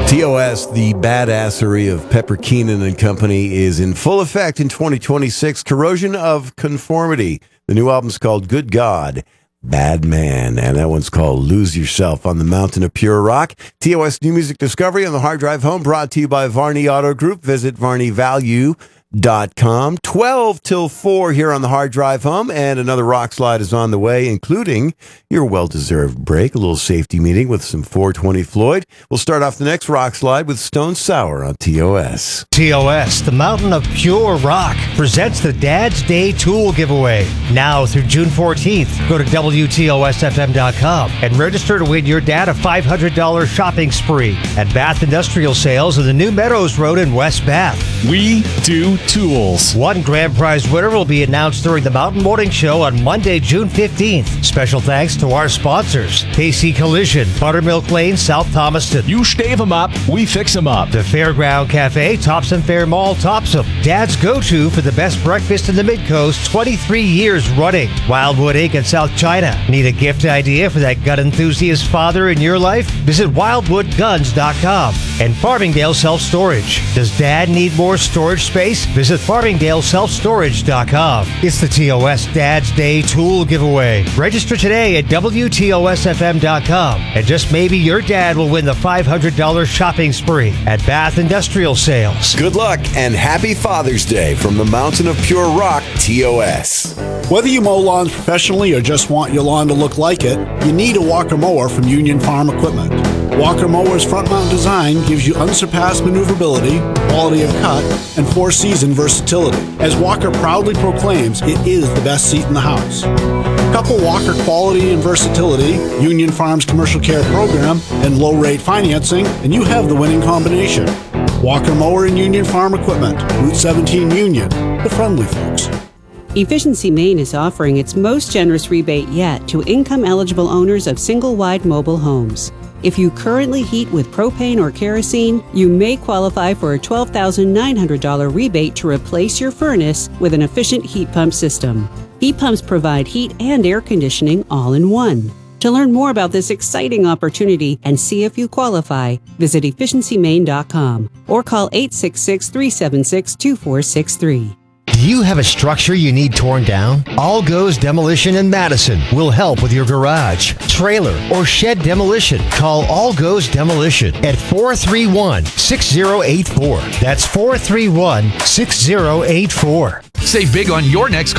TOS, the badassery of Pepper Keenan and Company, is in full effect in 2026. Corrosion of Conformity. The new album's called Good God, Bad Man, and that one's called Lose Yourself on the Mountain of Pure Rock. TOS New Music Discovery on the Hard Drive Home, brought to you by Varney Auto Group. Visit varneyvalue.com. 12 till 4 here on the Hard Drive Home, and another rock slide is on the way, including your well-deserved break, a little safety meeting with some 420 Floyd. We'll start off the next rock slide with Stone Sour on TOS. TOS, the Mountain of Pure Rock, presents the Dad's Day Tool Giveaway. Now through June 14th, go to WTOSFM.com and register to win your dad a $500 shopping spree at Bath Industrial Sales in the New Meadows Road in West Bath. We do tools. One grand prize winner will be announced during the Mountain Morning Show on Monday, June 15th. Special thanks to our sponsors, KC Collision, Buttermilk Lane, South Thomaston. You stave them up, we fix them up. The Fairground Cafe, Topsom Fair Mall, Topsom. Dad's go-to for the best breakfast in the Mid-Coast, 23 years running. Wildwood Inc. in South China. Need a gift idea for that gun enthusiast father in your life? Visit wildwoodguns.com. And Farmingdale Self-Storage. Does Dad need more storage space? Visit FarmingdaleSelfStorage.com. It's the TOS Dad's Day Tool Giveaway. Register today at WTOSFM.com. And just maybe your dad will win the $500 shopping spree at Bath Industrial Sales. Good luck and happy Father's Day from the Mountain of Pure Rock, TOS. Whether you mow lawns professionally or just want your lawn to look like it, you need a Walker mower from Union Farm Equipment. Walker Mower's front mount design gives you unsurpassed maneuverability, quality of cut, and four-season versatility. As Walker proudly proclaims, it is the best seat in the house. Couple Walker quality and versatility, Union Farm's commercial care program, and low-rate financing, and you have the winning combination. Walker Mower and Union Farm Equipment, Route 17 Union, the friendly folks. Efficiency Maine is offering its most generous rebate yet to income-eligible owners of single-wide mobile homes. If you currently heat with propane or kerosene, you may qualify for a $12,900 rebate to replace your furnace with an efficient heat pump system. Heat pumps provide heat and air conditioning all in one. To learn more about this exciting opportunity and see if you qualify, visit efficiencymaine.com or call 866-376-2463. Do you have a structure you need torn down? All Goes Demolition in Madison will help with your garage, trailer, or shed demolition. Call All Goes Demolition at 431-6084. That's 431-6084. Save big on your next